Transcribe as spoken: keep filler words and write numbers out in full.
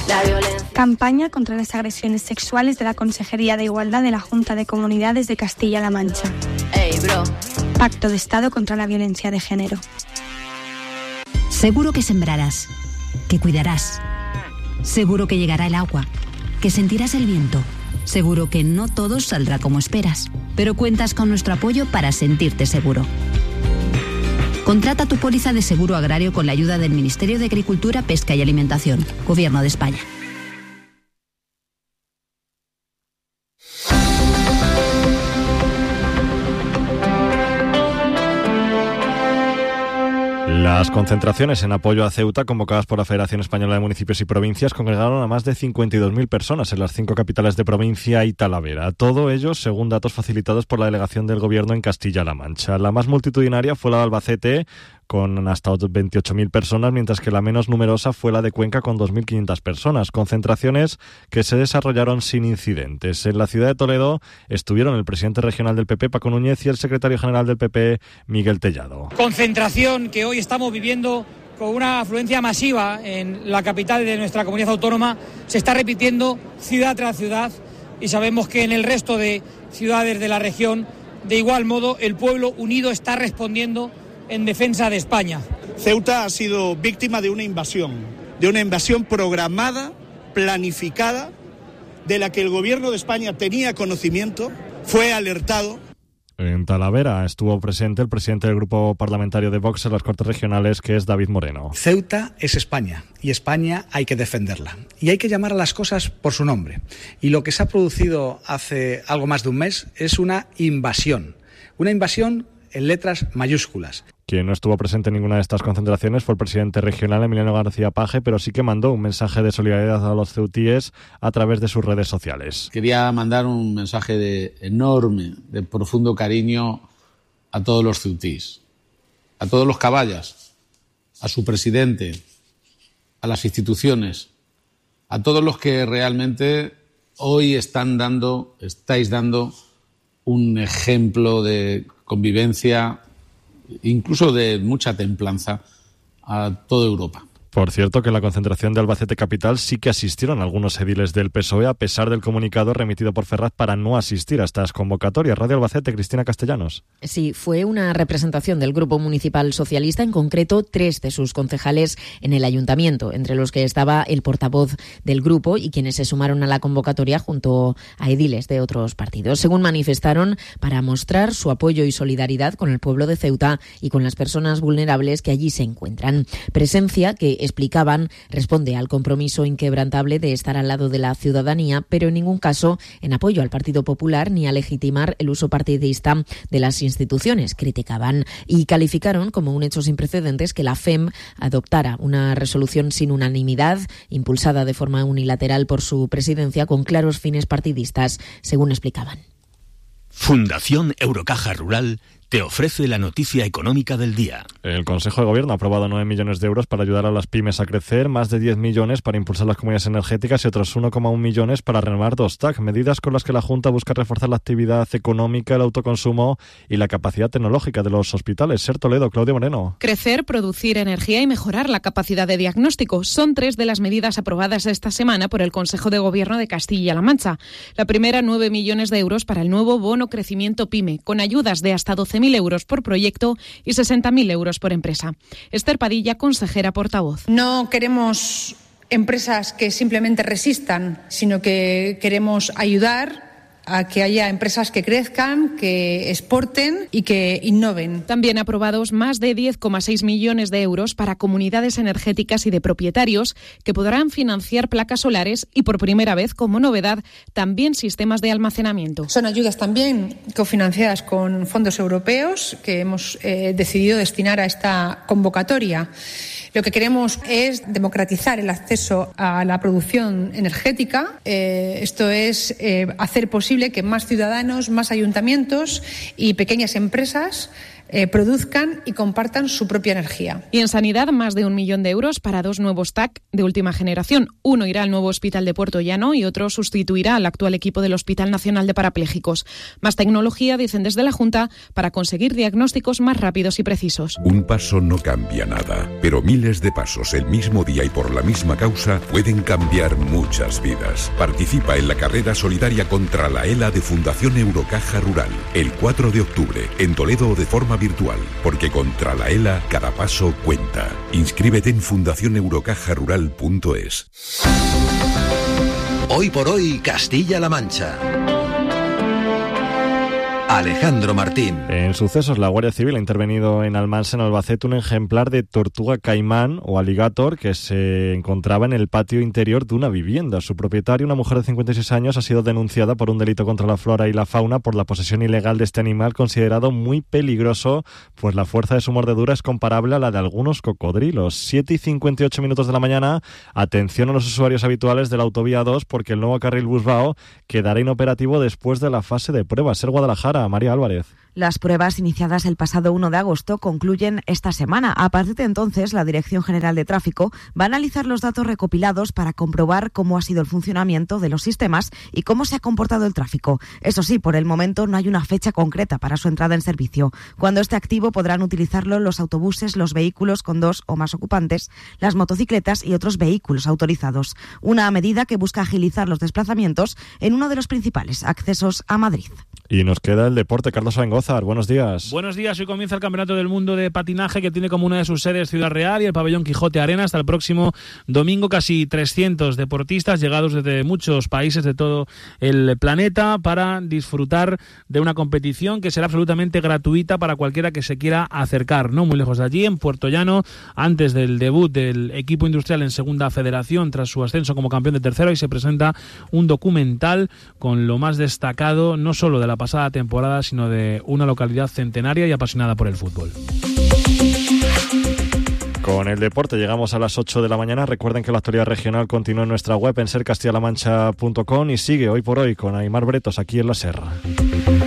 La violencia. Campaña contra las agresiones sexuales de la Consejería de Igualdad de la Junta de Comunidades de Castilla-La Mancha. Ey, bro. Pacto de Estado contra la violencia de género. Seguro que sembrarás, que cuidarás. Seguro que llegará el agua, que sentirás el viento. Seguro que no todo saldrá como esperas, pero cuentas con nuestro apoyo para sentirte seguro. Contrata tu póliza de seguro agrario con la ayuda del Ministerio de Agricultura, Pesca y Alimentación, Gobierno de España. Las concentraciones en apoyo a Ceuta convocadas por la Federación Española de Municipios y Provincias congregaron a más de cincuenta y dos mil personas en las cinco capitales de provincia y Talavera. Todo ello según datos facilitados por la delegación del Gobierno en Castilla-La Mancha. La más multitudinaria fue la de Albacete, con hasta veintiocho mil personas, mientras que la menos numerosa fue la de Cuenca, con dos mil quinientas personas. Concentraciones que se desarrollaron sin incidentes. En la ciudad de Toledo estuvieron el presidente regional del P P, Paco Núñez, y el secretario general del P P, Miguel Tellado. Concentración que hoy estamos viviendo con una afluencia masiva en la capital de nuestra comunidad autónoma. Se está repitiendo ciudad tras ciudad y sabemos que en el resto de ciudades de la región, de igual modo, el pueblo unido está respondiendo en defensa de España. Ceuta ha sido víctima de una invasión, de una invasión programada, planificada, de la que el Gobierno de España tenía conocimiento, fue alertado. En Talavera estuvo presente el presidente del grupo parlamentario de Vox en las Cortes Regionales, que es David Moreno. Ceuta es España y España hay que defenderla. Y hay que llamar a las cosas por su nombre. Y lo que se ha producido hace algo más de un mes es una invasión. Una invasión en letras mayúsculas. Quien no estuvo presente en ninguna de estas concentraciones fue el presidente regional, Emiliano García Paje, pero sí que mandó un mensaje de solidaridad a los ceutíes a través de sus redes sociales. Quería mandar un mensaje de enorme, de profundo cariño a todos los ceutíes, a todos los caballas, a su presidente, a las instituciones, a todos los que realmente hoy están dando, estáis dando un ejemplo de convivencia, incluso de mucha templanza, a toda Europa. Por cierto, que en la concentración de Albacete Capital sí que asistieron algunos ediles del P S O E, a pesar del comunicado remitido por Ferraz para no asistir a estas convocatorias. Radio Albacete, Cristina Castellanos. Sí, fue una representación del Grupo Municipal Socialista, en concreto tres de sus concejales en el ayuntamiento, entre los que estaba el portavoz del grupo y quienes se sumaron a la convocatoria junto a ediles de otros partidos. Según manifestaron, para mostrar su apoyo y solidaridad con el pueblo de Ceuta y con las personas vulnerables que allí se encuentran. Presencia que explicaban, responde al compromiso inquebrantable de estar al lado de la ciudadanía, pero en ningún caso en apoyo al Partido Popular ni a legitimar el uso partidista de las instituciones, criticaban, y calificaron como un hecho sin precedentes que la F E M adoptara una resolución sin unanimidad, impulsada de forma unilateral por su presidencia, con claros fines partidistas, según explicaban. Fundación Eurocaja Rural te ofrece la noticia económica del día. El Consejo de Gobierno ha aprobado nueve millones de euros para ayudar a las pymes a crecer, más de diez millones para impulsar las comunidades energéticas y otros uno coma uno millones para renovar dos T A C, medidas con las que la Junta busca reforzar la actividad económica, el autoconsumo y la capacidad tecnológica de los hospitales. Ser Toledo, Claudio Moreno. Crecer, producir energía y mejorar la capacidad de diagnóstico son tres de las medidas aprobadas esta semana por el Consejo de Gobierno de Castilla-La Mancha. La primera, nueve millones de euros para el nuevo bono crecimiento PYME, con ayudas de hasta doce mil euros por proyecto y sesenta mil euros por empresa. Esther Padilla, consejera portavoz. No queremos empresas que simplemente resistan, sino que queremos ayudar a que haya empresas que crezcan, que exporten y que innoven. También aprobados más de diez coma seis millones de euros para comunidades energéticas y de propietarios que podrán financiar placas solares y, por primera vez, como novedad, también sistemas de almacenamiento. Son ayudas también cofinanciadas con fondos europeos que hemos eh, decidido destinar a esta convocatoria. Lo que queremos es democratizar el acceso a la producción energética. Eh, esto es eh, hacer posible que más ciudadanos, más ayuntamientos y pequeñas empresas eh, produzcan y compartan su propia energía. Y en sanidad, más de un millón de euros para dos nuevos T A C de última generación. Uno irá al nuevo hospital de Puerto Llano y otro sustituirá al actual equipo del Hospital Nacional de Parapléjicos. Más tecnología, dicen desde la Junta, para conseguir diagnósticos más rápidos y precisos. Un paso no cambia nada, pero miles de pasos el mismo día y por la misma causa pueden cambiar muchas vidas. Participa en la carrera solidaria contra la ELA de Fundación Eurocaja Rural, el cuatro de octubre, en Toledo o de forma virtual, porque contra la ELA cada paso cuenta. Inscríbete en fundación eurocaja rural punto es. Hoy por hoy, Castilla-La Mancha. Alejandro Martín. En sucesos, la Guardia Civil ha intervenido en Almansa, en Albacete, un ejemplar de tortuga caimán o alligator que se encontraba en el patio interior de una vivienda. Su propietario, una mujer de cincuenta y seis años, ha sido denunciada por un delito contra la flora y la fauna por la posesión ilegal de este animal considerado muy peligroso, pues la fuerza de su mordedura es comparable a la de algunos cocodrilos. siete y cincuenta y ocho minutos de la mañana. Atención a los usuarios habituales de la autovía dos, porque el nuevo carril Busbao quedará inoperativo después de la fase de pruebas. Ser Guadalajara. María Álvarez. Las pruebas iniciadas el pasado uno de agosto concluyen esta semana. A partir de entonces, la Dirección General de Tráfico va a analizar los datos recopilados para comprobar cómo ha sido el funcionamiento de los sistemas y cómo se ha comportado el tráfico. Eso sí, por el momento no hay una fecha concreta para su entrada en servicio. Cuando esté activo podrán utilizarlo los autobuses, los vehículos con dos o más ocupantes, las motocicletas y otros vehículos autorizados. Una medida que busca agilizar los desplazamientos en uno de los principales accesos a Madrid. Y nos queda el deporte. Carlos Abengoza, buenos días. Buenos días. Hoy comienza el Campeonato del Mundo de Patinaje, que tiene como una de sus sedes Ciudad Real y el pabellón Quijote Arena. Hasta el próximo domingo, casi trescientos deportistas llegados desde muchos países de todo el planeta para disfrutar de una competición que será absolutamente gratuita para cualquiera que se quiera acercar. No muy lejos de allí, en Puerto Llano, antes del debut del equipo industrial en Segunda Federación tras su ascenso como campeón de tercera, y se presenta un documental con lo más destacado, no solo de la pasada temporada, sino de una localidad centenaria y apasionada por el fútbol. Con el deporte llegamos a las ocho de la mañana. Recuerden que la actualidad regional continúa en nuestra web en ser castilla la mancha punto com y sigue hoy por hoy con Aimar Bretos aquí en la Serra.